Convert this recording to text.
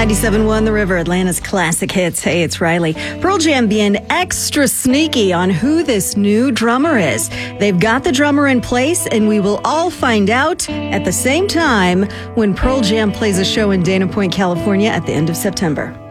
97.1 The River, Atlanta's classic hits. Hey, it's Riley. Pearl Jam being extra sneaky on who this new drummer is. They've got the drummer in place, and we will all find out at the same time when Pearl Jam plays a show in Dana Point, California at the end of September.